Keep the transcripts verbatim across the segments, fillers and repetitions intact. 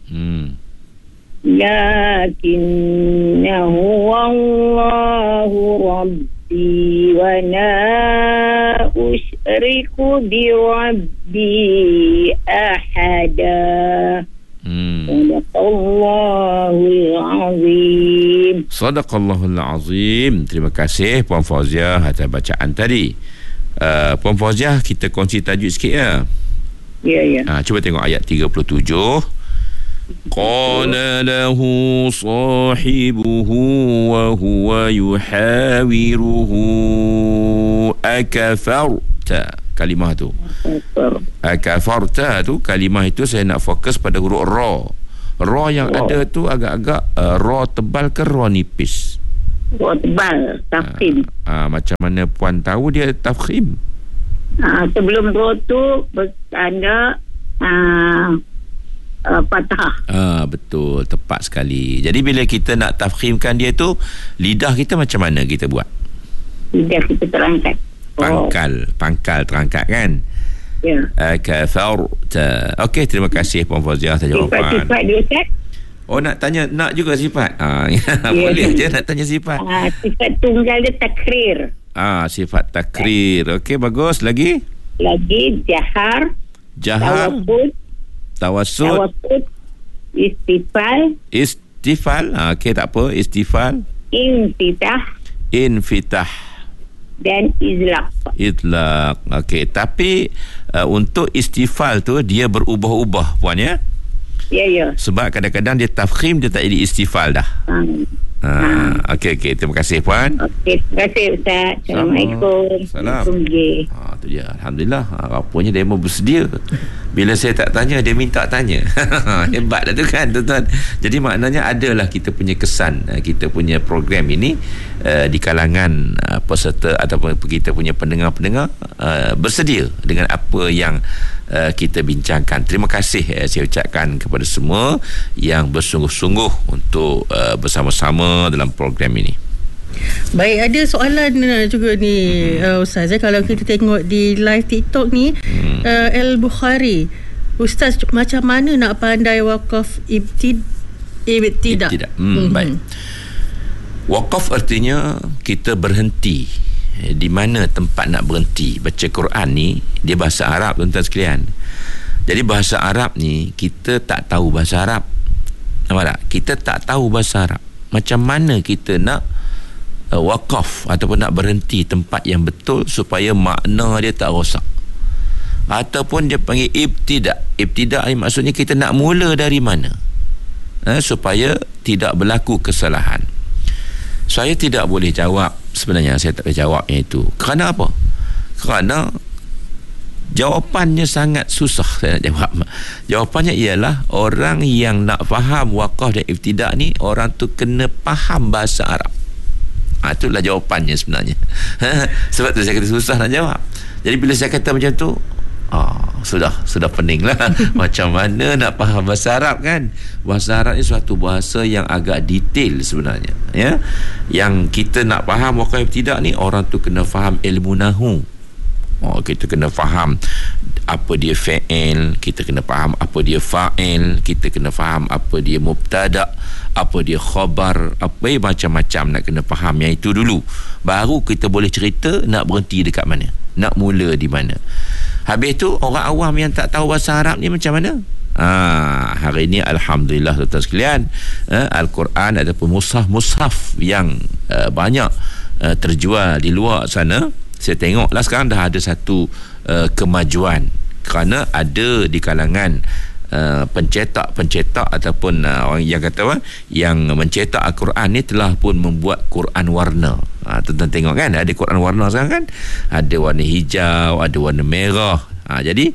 Hmm. Lakinnahu wallahu rabbi wa la usyriku bi rabbi ahada. Hmm. Sadaqallahul azim. Sadaqallahul azim. Terima kasih Puan Fauziah atas bacaan tadi. Uh, Puan Fauziah, kita kongsi tajuk sikit ya. Ya, ya. Ha, cuba tengok ayat tiga puluh tujuh. Qala lahu sahibuhu wa huwa yuhawiruhu akafarta. Kalimah tu akafarta tu, kalimah itu saya nak fokus pada huruf ra. Ra yang oh. ada tu agak-agak uh, ra tebal ke ra nipis? Ra tebal, tafkhim. Ha, ha, macam mana Puan tahu dia tafkhim? Ha, sebelum ra tu bertanda uh, uh, patah. Ah, betul, tepat sekali. Jadi bila kita nak tafkhimkan dia tu, lidah kita macam mana kita buat? Lidah kita terangkat. Pangkal, pangkal terangkat kan? Ya. Kafarta. Okey, terima kasih Puan Fauziah atas jawapan. Sifat dia, Ustaz? Oh, nak tanya, nak juga sifat? Ah, boleh je nak tanya sifat. Ah, sifat tunggal dia takrir. Ah, sifat takrir. Okey, bagus. Lagi? Lagi jahar. Jahar. Tawasud. Tawasud. Tawasud. Istifal. Istifal. Ah, okey, tak apa. Istifal. Infitah. Infitah. Dan izlaq. Izlaq. Okey, tapi uh, untuk istifal tu dia berubah-ubah Puan ya? Ya, ya. Sebab kadang-kadang dia tafkhim, dia tak jadi istifal dah. Hmm. Ha, ha. Okey, okey. Terima kasih Puan. Okey, terima kasih Ustaz. Assalamualaikum. Salam. Ha, tu dia. Alhamdulillah. Ha, rupanya demo bersedia. Bila saya tak tanya, dia minta tanya. Hebat dah tu kan, tuan-tuan. Jadi maknanya adalah kita punya kesan, kita punya program ini uh, di kalangan uh, peserta ataupun kita punya pendengar-pendengar uh, bersedia dengan apa yang uh, kita bincangkan. Terima kasih uh, saya ucapkan kepada semua yang bersungguh-sungguh untuk uh, bersama-sama dalam program ini. Baik, ada soalan juga ni hmm. uh, Ustaz, eh, kalau kita tengok di live TikTok ni, hmm. uh, Al-Bukhari, Ustaz, macam mana nak pandai wakaf ibtid ibtidak? Ibtidak. Hmm, hmm. Baik. Wakaf artinya kita berhenti. Di mana tempat nak berhenti? Baca Quran ni dia bahasa Arab, tuan-tuan sekalian. Jadi bahasa Arab ni kita tak tahu bahasa Arab. Nampak tak? Kita tak tahu bahasa Arab. Macam mana kita nak uh, wakaf ataupun nak berhenti tempat yang betul supaya makna dia tak rosak? Ataupun dia panggil ibtidak. Ibtidak ni maksudnya kita nak mula dari mana, eh, supaya tidak berlaku kesalahan. Saya tidak boleh jawab, sebenarnya saya tak boleh jawab yang itu. Kerana apa? Kerana jawapannya sangat susah saya nak jawab. Jawapannya ialah orang yang nak faham wakaf dan ibtidak ni, orang tu kena faham bahasa Arab. Ha, itulah jawapannya sebenarnya. Sebab tu saya kata susah nak jawab. Jadi bila saya kata macam tu, ah, sudah sudah pening lah. Macam mana nak faham bahasa Arab kan? Bahasa Arab ni suatu bahasa yang agak detail sebenarnya, ya. Yang kita nak faham wakaf ibtidak ni, orang tu kena faham ilmu nahu. Oh, kita kena faham apa dia fa'il, kita kena faham apa dia fa'il, kita kena faham apa dia mubtada', apa dia khabar, apa macam-macam nak kena faham yang itu dulu. Baru kita boleh cerita nak berhenti dekat mana, nak mula di mana. Habis tu orang awam yang tak tahu bahasa Arab ni macam mana? Ha, hari ini alhamdulillah tuan-tuan sekalian, eh, Al-Quran ataupun mushaf-mushaf yang uh, banyak uh, terjual di luar sana. Saya tengoklah sekarang dah ada satu uh, kemajuan, kerana ada di kalangan uh, pencetak-pencetak ataupun uh, orang yang kata apa, yang mencetak Al-Quran ni telah pun membuat Quran warna. Ha, tuan-tuan tengok kan, ada Quran warna sekarang kan, ada warna hijau, ada warna merah. Ha, jadi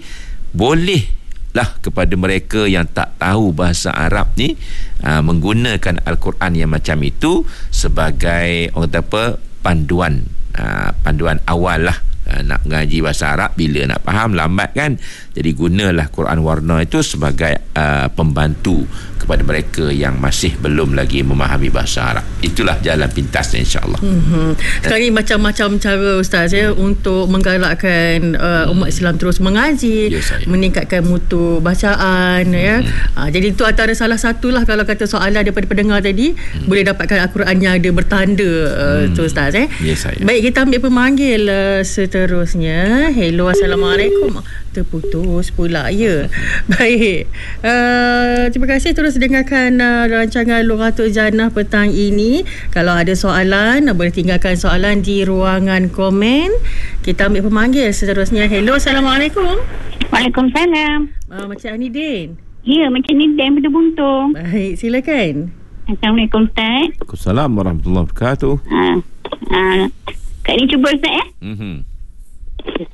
bolehlah kepada mereka yang tak tahu bahasa Arab ni uh, menggunakan Al-Quran yang macam itu sebagai orang kata apa, panduan. Uh, panduan awal lah uh, nak mengaji bahasa Arab, bila nak faham lambat kan. Jadi gunalah Quran warna itu sebagai uh, pembantu kepada mereka yang masih belum lagi memahami bahasa Arab. Itulah jalan pintasnya, insya-Allah. Mm-hmm. Sekarang ni macam-macam cara Ustaz ya untuk menggalakkan uh, umat Islam terus mengaji, ya, meningkatkan mutu bacaan mm-hmm. ya. Uh, jadi itu antara salah satulah kalau kata soalan daripada pendengar tadi, mm-hmm. boleh dapatkan Al-Quran yang ada bertanda uh, mm-hmm. tu Ustaz eh. Ya, saya. Baik, kita ambil pemanggil uh, seterusnya. Hello, Assalamualaikum. Terputus pula ya. Baik. Uh, terima kasih terus dengarkan uh, rancangan Lughatul Jannah petang ini. Kalau ada soalan, boleh tinggalkan soalan di ruangan komen. Kita ambil pemanggil seterusnya. Hello, Assalamualaikum. Waalaikumsalam. Uh, Macam Anidin. Ya, macam ni Dan Benda Buntung. Baik, silakan. Assalamualaikum Ustaz. Waalaikumsalam warahmatullahi wabarakatuh. Ha. Ha. Kak ni cuba Ustaz eh? Mhm.